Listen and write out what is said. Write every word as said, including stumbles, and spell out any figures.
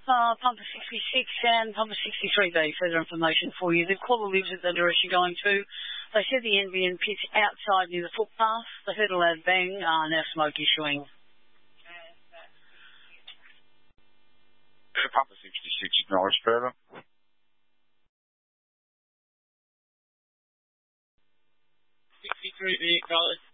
uh, Pumper sixty-six and Pumper sixty-three B. Further information for you. The caller lives at the address you're going to. They said the N B N pit's outside near the footpath. They heard a loud bang. Uh, now smoke issuing. Pumper sixty-six, Norris further. sixty-three vehicle.